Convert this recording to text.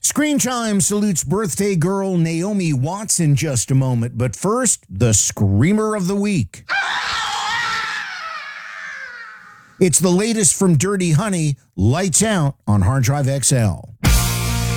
Screen Chime salutes birthday girl Naomi Watts in just a moment, but first, the Screamer of the Week. It's the latest from Dirty Honey, Lights Out on Hard Drive XL.